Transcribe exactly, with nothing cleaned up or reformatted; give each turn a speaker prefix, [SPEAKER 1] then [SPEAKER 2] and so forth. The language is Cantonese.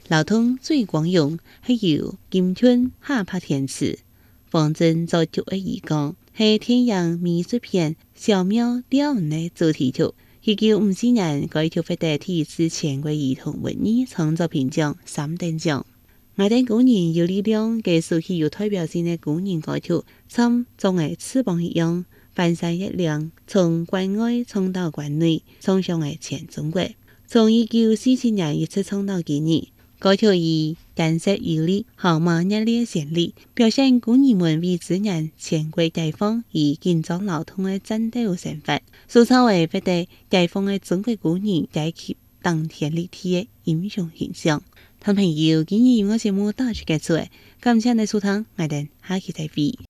[SPEAKER 1] 老通最光荣系由金春下拍填词，方正作曲的遗讲，系天阳美术片小喵雕文的主题曲。一九五四年，该曲获得第一次全国儿童文艺创作评奖三等奖。我哋古人有力量，嘅首起有代表性的古人歌曲，像像嘅翅膀一样，翻山越岭，从关外冲到关内，冲向嘅全中国。从一九四七年一直唱到今日，歌曲以简洁有力、豪迈热烈旋律，表现古人们为支援全国解放而紧张劳动的战斗生活，塑造为获得解放的中国古人阶级当天立体的英雄形象。听众朋友，今日音乐节目到此结束，感谢你收聽，我哋下期再會。